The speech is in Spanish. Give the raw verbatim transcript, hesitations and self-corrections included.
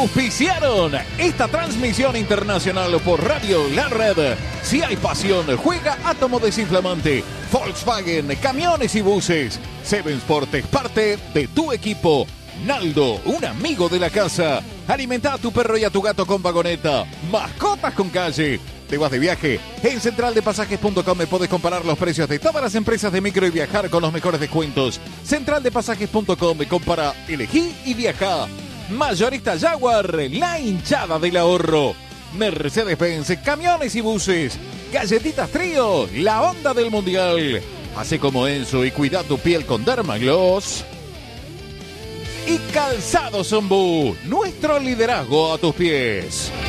auspiciaron esta transmisión internacional por Radio La Red. Si hay pasión, juega Átomo Desinflamante, Volkswagen, camiones y buses. Seven Sport es parte de tu equipo. Naldo, un amigo de la casa. Alimenta a tu perro y a tu gato con vagoneta. Mascotas con calle. ¿Te vas de viaje? En central de pasajes punto com podés comparar los precios de todas las empresas de micro y viajar con los mejores descuentos. central de pasajes punto com, compara, elegí y viajá. Mayorista Jaguar, la hinchada del ahorro. Mercedes-Benz, camiones y buses. Galletitas Trío, la onda del mundial. Hace como Enzo y cuida tu piel con Dermagloss. Y Calzado Zombú, nuestro liderazgo a tus pies.